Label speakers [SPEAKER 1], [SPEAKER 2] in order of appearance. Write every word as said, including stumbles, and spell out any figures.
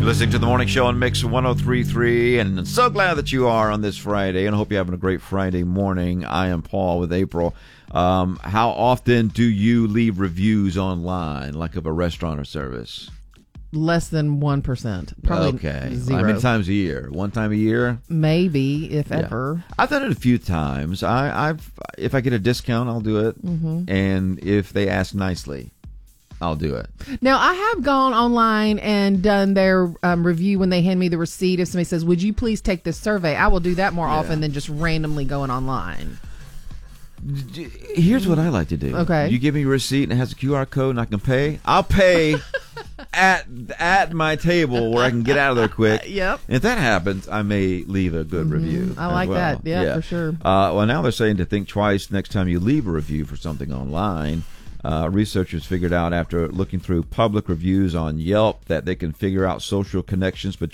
[SPEAKER 1] Listening to the morning show on Mix one oh three point three, and so glad that you are on this Friday, and I hope you're having a great Friday morning. I am Paul with April. Um, how often do you leave reviews online, like of a restaurant or service?
[SPEAKER 2] Less than one percent. Probably
[SPEAKER 1] okay.
[SPEAKER 2] zero.
[SPEAKER 1] How many times a year? One time a year?
[SPEAKER 2] Maybe, if
[SPEAKER 1] Yeah.
[SPEAKER 2] ever.
[SPEAKER 1] I've done it a few times. I, I've if I get a discount, I'll do it,
[SPEAKER 2] Mm-hmm.
[SPEAKER 1] and if they ask nicely, I'll do it.
[SPEAKER 2] Now, I have gone online and done their um, review when they hand me the receipt. If somebody says, would you please take this survey? I will do that more
[SPEAKER 1] Yeah.
[SPEAKER 2] often than just randomly going online.
[SPEAKER 1] Here's what I like to do.
[SPEAKER 2] Okay.
[SPEAKER 1] You give me a receipt and it has a Q R code and I can pay. I'll pay at at my table where I can get out of there quick.
[SPEAKER 2] Yep.
[SPEAKER 1] And if that happens, I may leave a good review.
[SPEAKER 2] I
[SPEAKER 1] as
[SPEAKER 2] like
[SPEAKER 1] well.
[SPEAKER 2] that. Yeah, for sure.
[SPEAKER 1] Uh, well, now they're saying to think twice next time you leave a review for something online. Uh, researchers figured out after looking through public reviews on Yelp that they can figure out social connections between